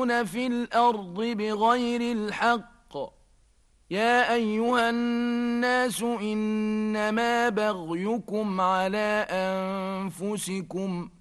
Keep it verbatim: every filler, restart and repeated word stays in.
في الأرض بغير الحق يا أيها الناس إنما بغيكم على أنفسكم